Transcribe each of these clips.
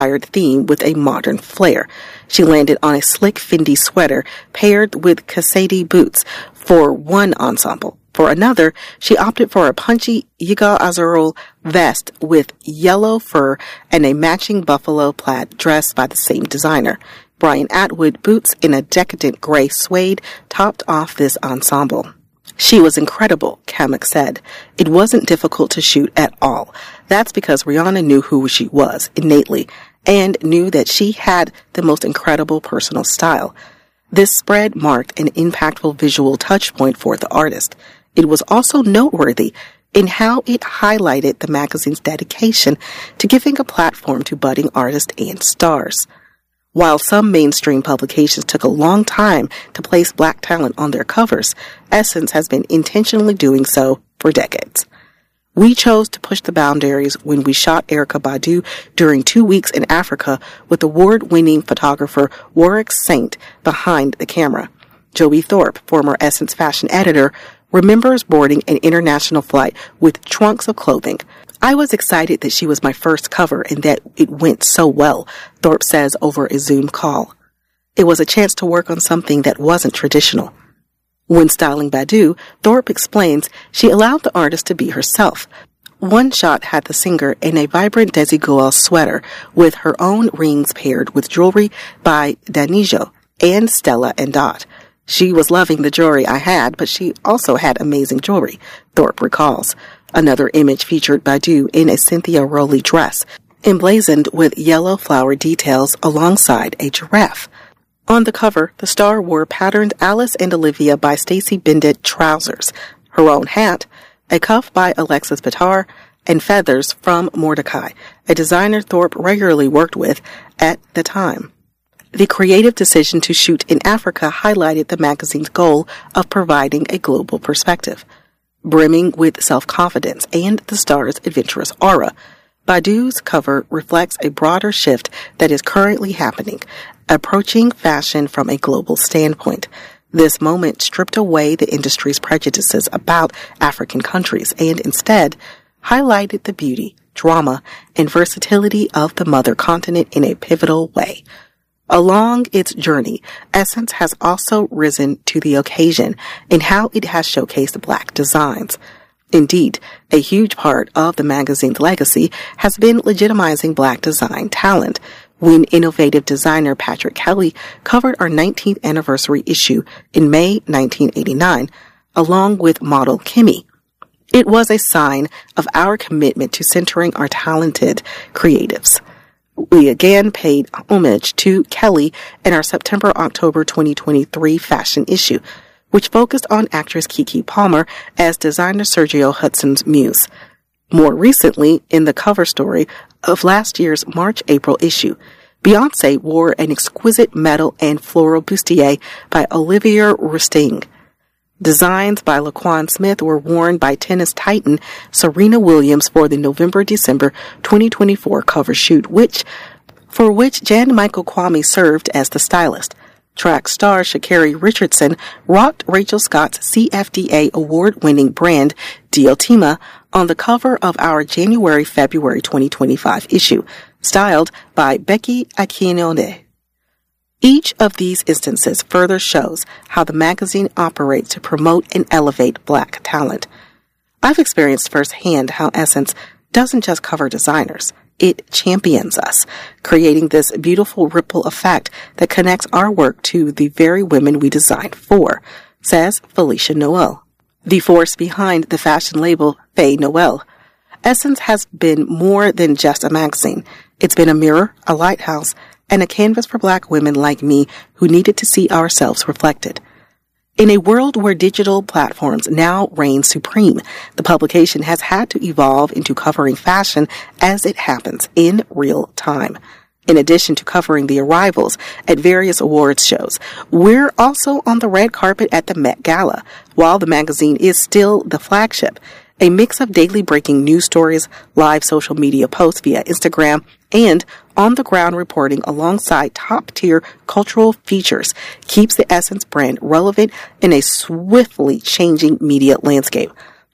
theme with a modern flair. She landed on a slick Fendi sweater paired with Cassady boots for one ensemble. For another, she opted for a punchy Yigal Azarul vest with yellow fur and a matching buffalo plaid dress by the same designer. Brian Atwood boots in a decadent gray suede topped off this ensemble. She was incredible, Kamek said. It wasn't difficult to shoot at all. That's because Rihanna knew who she was innately and knew that she had the most incredible personal style. This spread marked an impactful visual touchpoint for the artist. It was also noteworthy in how it highlighted the magazine's dedication to giving a platform to budding artists and stars. While some mainstream publications took a long time to place Black talent on their covers, Essence has been intentionally doing so for decades. We chose to push the boundaries when we shot Erykah Badu during 2 weeks in Africa with award-winning photographer Warwick Saint behind the camera. Joey Thorpe, former Essence fashion editor, remembers boarding an international flight with trunks of clothing. I was excited that she was my first cover and that it went so well, Thorpe says over a Zoom call. It was a chance to work on something that wasn't traditional. When styling Badu, Thorpe explains she allowed the artist to be herself. One shot had the singer in a vibrant Desigual sweater with her own rings paired with jewelry by Danijo and Stella and Dot. She was loving the jewelry I had, but she also had amazing jewelry, Thorpe recalls. Another image featured Badu in a Cynthia Rowley dress, emblazoned with yellow flower details alongside a giraffe. On the cover, the star wore patterned Alice and Olivia by Stacey Bendet trousers, her own hat, a cuff by Alexis Bittar, and feathers from Mordecai, a designer Thorpe regularly worked with at the time. The creative decision to shoot in Africa highlighted the magazine's goal of providing a global perspective. Brimming with self-confidence and the star's adventurous aura, Badu's cover reflects a broader shift that is currently happening, approaching fashion from a global standpoint. This moment stripped away the industry's prejudices about African countries and instead highlighted the beauty, drama, and versatility of the mother continent in a pivotal way. Along its journey, Essence has also risen to the occasion in how it has showcased Black designs. Indeed, a huge part of the magazine's legacy has been legitimizing Black design talent. When innovative designer Patrick Kelly covered our 19th anniversary issue in May 1989, along with model Kimmy. It was a sign of our commitment to centering our talented creatives. We again paid homage to Kelly in our September-October 2023 fashion issue, which focused on actress Keke Palmer as designer Sergio Hudson's muse. More recently, in the cover story of last year's March-April issue, Beyoncé wore an exquisite metal and floral bustier by Olivier Rousteing. Designs by Laquan Smith were worn by tennis titan Serena Williams for the November-December 2024 cover shoot, for which Jan Michael Kwame served as the stylist. Track star Sha'Carri Richardson rocked Rachel Scott's CFDA award-winning brand Diotima on the cover of our January-February 2025 issue, styled by Becky Akinone. Each of these instances further shows how the magazine operates to promote and elevate Black talent. I've experienced firsthand how Essence doesn't just cover designers, it champions us, creating this beautiful ripple effect that connects our work to the very women we designed for, says Felicia Noel, the force behind the fashion label Faye Noel. Essence has been more than just a magazine. It's been a mirror, a lighthouse, and a canvas for Black women like me who needed to see ourselves reflected. In a world where digital platforms now reign supreme, the publication has had to evolve into covering fashion as it happens in real time. In addition to covering the arrivals at various awards shows, we're also on the red carpet at the Met Gala, while the magazine is still the flagship. A mix of daily breaking news stories, live social media posts via Instagram, and on-the-ground reporting alongside top-tier cultural features keeps the Essence brand relevant in a swiftly changing media landscape.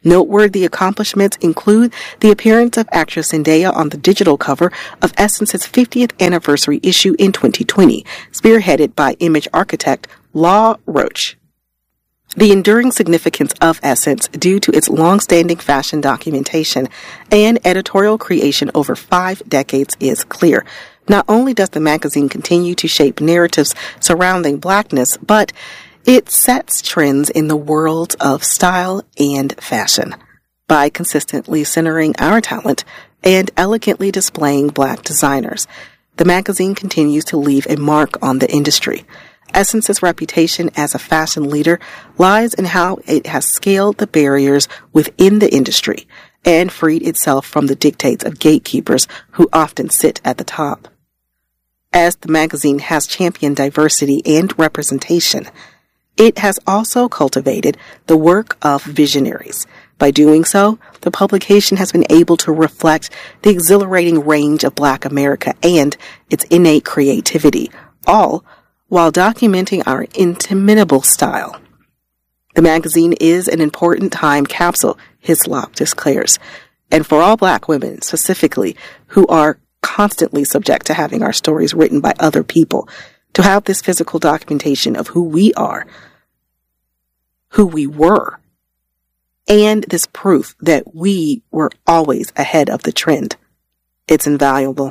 Noteworthy accomplishments include the appearance of actress Zendaya on the digital cover of Essence's 50th anniversary issue in 2020, spearheaded by image architect Law Roach. The enduring significance of Essence, due to its long-standing fashion documentation and editorial creation over 5 decades, is clear. Not only does the magazine continue to shape narratives surrounding Blackness, but it sets trends in the world of style and fashion by consistently centering our talent and elegantly displaying Black designers. The magazine continues to leave a mark on the industry. Essence's reputation as a fashion leader lies in how it has scaled the barriers within the industry and freed itself from the dictates of gatekeepers who often sit at the top. As the magazine has championed diversity and representation, it has also cultivated the work of visionaries. By doing so, the publication has been able to reflect the exhilarating range of Black America and its innate creativity, all while documenting our inimitable style. The magazine is an important time capsule, Hislop declares, and for all Black women specifically who are constantly subject to having our stories written by other people, to have this physical documentation of who we are, who we were, and this proof that we were always ahead of the trend. It's invaluable.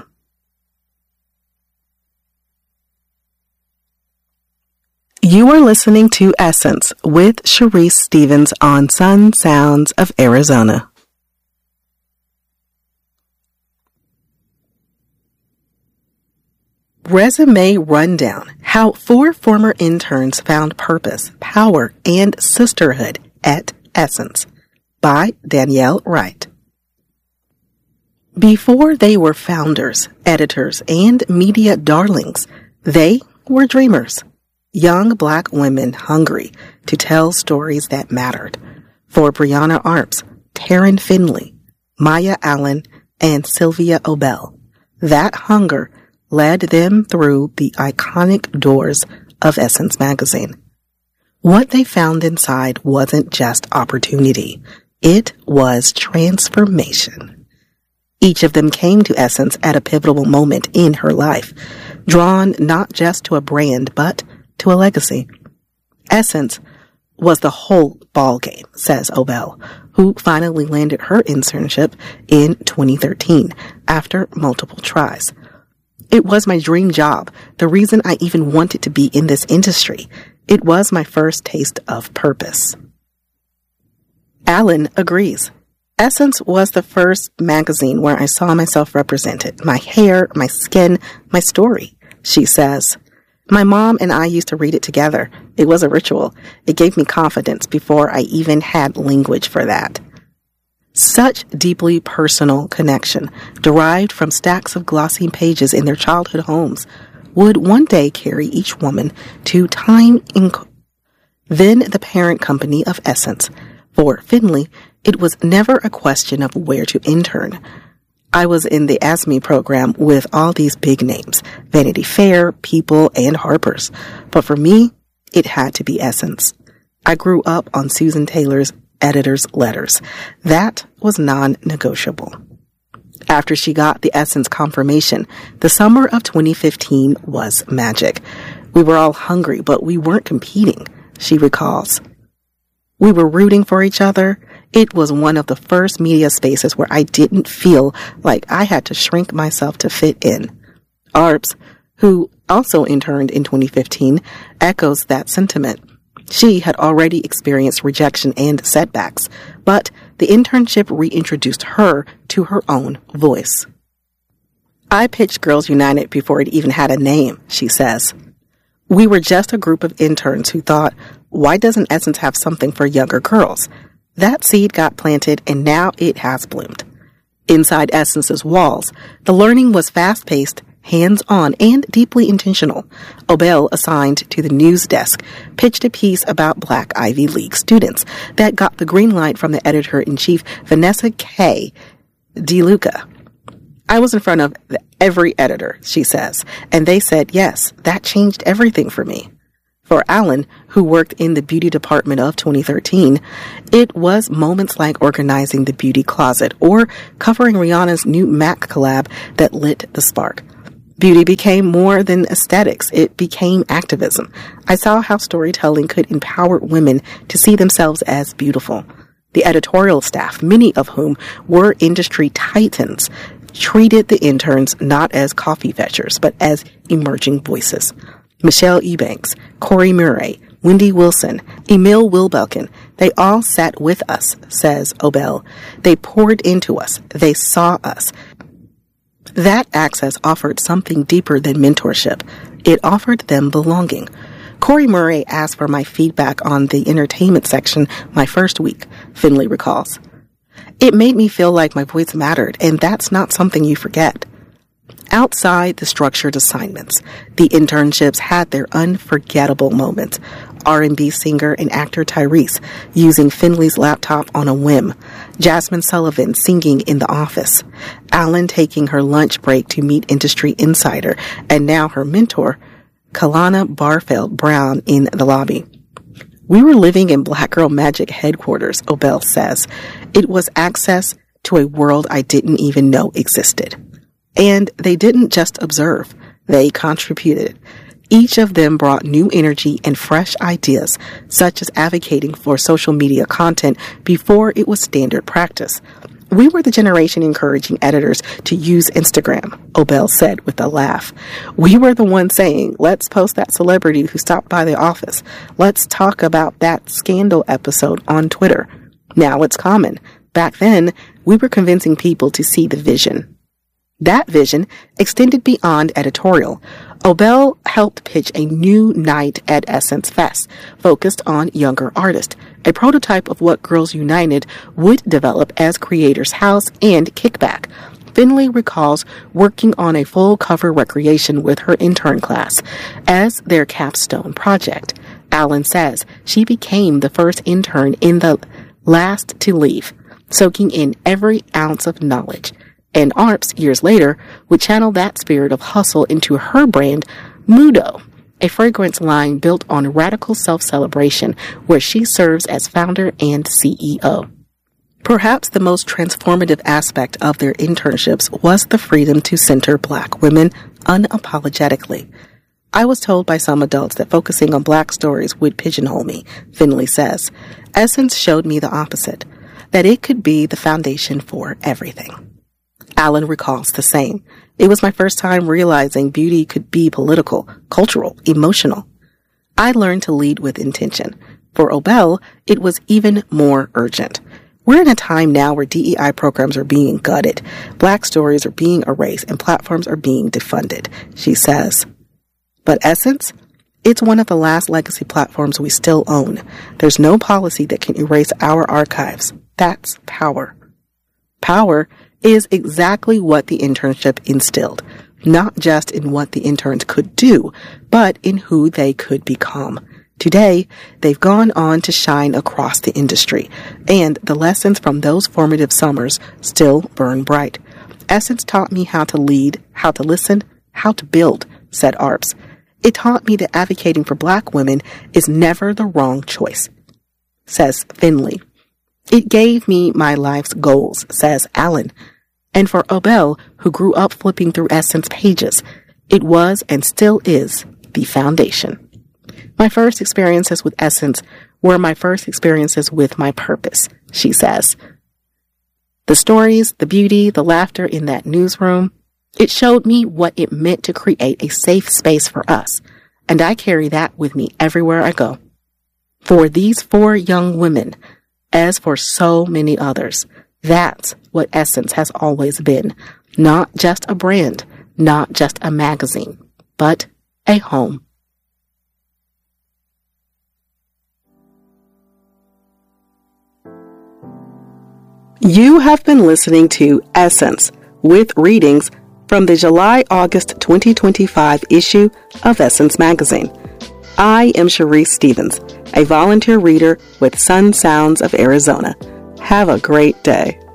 You are listening to Essence with Sharice Stevens on Sun Sounds of Arizona. Resume Rundown: How 4 former interns found purpose, power, and sisterhood at Essence, by Danielle Wright. Before they were founders, editors, and media darlings, they were dreamers. Young Black women hungry to tell stories that mattered. For Brianna Arps, Taryn Finley, Maya Allen, and Sylvia Obell, that hunger led them through the iconic doors of Essence magazine. What they found inside wasn't just opportunity. It was transformation. Each of them came to Essence at a pivotal moment in her life, drawn not just to a brand, but to a legacy. Essence was the whole ball game, says Obell, who finally landed her internship in 2013 after multiple tries. It was my dream job, the reason I even wanted to be in this industry. It was my first taste of purpose. Allen agrees. Essence was the first magazine where I saw myself represented. My hair, my skin, my story, she says. My mom and I used to read it together. It was a ritual. It gave me confidence before I even had language for that. Such deeply personal connection, derived from stacks of glossy pages in their childhood homes, would one day carry each woman to Time Inc., then the parent company of Essence. For Finley, it was never a question of where to intern. I was in the ASME program with all these big names, Vanity Fair, People, and Harper's. But for me, it had to be Essence. I grew up on Susan Taylor's editor's letters. That was non-negotiable. After she got the Essence confirmation, the summer of 2015 was magic. We were all hungry, but we weren't competing, she recalls. We were rooting for each other. It was one of the first media spaces where I didn't feel like I had to shrink myself to fit in. Arps, who also interned in 2015, echoes that sentiment. She had already experienced rejection and setbacks, but the internship reintroduced her to her own voice. I pitched Girls United before it even had a name, she says. We were just a group of interns who thought, why doesn't Essence have something for younger girls? That seed got planted and now it has bloomed. Inside Essence's walls, the learning was fast-paced, hands-on, and deeply intentional. Obell, assigned to the news desk, pitched a piece about Black Ivy League students that got the green light from the editor-in-chief, Vanessa K. DeLuca. I was in front of every editor, she says, and they said, yes, that changed everything for me. For Alan, who worked in the beauty department of 2013, it was moments like organizing the beauty closet or covering Rihanna's new MAC collab that lit the spark. Beauty became more than aesthetics. It became activism. I saw how storytelling could empower women to see themselves as beautiful. The editorial staff, many of whom were industry titans, treated the interns not as coffee fetchers, but as emerging voices. Michelle Ebanks, Corey Murray, Wendy Wilson, Emil Wilbelkin, they all sat with us, says Obel. They poured into us. They saw us. That access offered something deeper than mentorship. It offered them belonging. Corey Murray asked for my feedback on the entertainment section my first week, Finley recalls. It made me feel like my voice mattered, and that's not something you forget. Outside the structured assignments, the internships had their unforgettable moments. R&B singer and actor Tyrese using Finley's laptop on a whim. Jasmine Sullivan singing in the office. Alan taking her lunch break to meet industry insider and now her mentor, Kalana Barfeld Brown, in the lobby. We were living in Black Girl Magic headquarters, Obel says. It was access to a world I didn't even know existed. And they didn't just observe, they contributed. Each of them brought new energy and fresh ideas, such as advocating for social media content before it was standard practice. We were the generation encouraging editors to use Instagram, Obel said with a laugh. We were the ones saying, let's post that celebrity who stopped by the office. Let's talk about that scandal episode on Twitter. Now it's common. Back then, we were convincing people to see the vision. That vision extended beyond editorial. Obel helped pitch a new night at Essence Fest, focused on younger artists, a prototype of what Girls United would develop as Creators House and Kickback. Finley recalls working on a full-cover recreation with her intern class as their capstone project. Alan says she became the first intern in the last to leave, soaking in every ounce of knowledge. And Arps, years later, would channel that spirit of hustle into her brand, Mudo, a fragrance line built on radical self-celebration, where she serves as founder and CEO. Perhaps the most transformative aspect of their internships was the freedom to center Black women unapologetically. I was told by some adults that focusing on Black stories would pigeonhole me, Finley says. Essence showed me the opposite, that it could be the foundation for everything. Alan recalls the same. It was my first time realizing beauty could be political, cultural, emotional. I learned to lead with intention. For Obel, it was even more urgent. We're in a time now where DEI programs are being gutted, Black stories are being erased, and platforms are being defunded, she says. But Essence? It's one of the last legacy platforms we still own. There's no policy that can erase our archives. That's power. Power is exactly what the internship instilled, not just in what the interns could do, but in who they could become. Today, they've gone on to shine across the industry, and the lessons from those formative summers still burn bright. Essence taught me how to lead, how to listen, how to build, said Arps. It taught me that advocating for Black women is never the wrong choice, says Finley. It gave me my life's goals, says Alan. And for Obel, who grew up flipping through Essence pages, it was and still is the foundation. My first experiences with Essence were my first experiences with my purpose, she says. The stories, the beauty, the laughter in that newsroom, it showed me what it meant to create a safe space for us, and I carry that with me everywhere I go. For these 4 young women, as for so many others, that's what Essence has always been. Not just a brand, not just a magazine, but a home. You have been listening to Essence with readings from the July-August 2025 issue of Essence Magazine. I am Sharice Stevens, a volunteer reader with Sun Sounds of Arizona. Have a great day.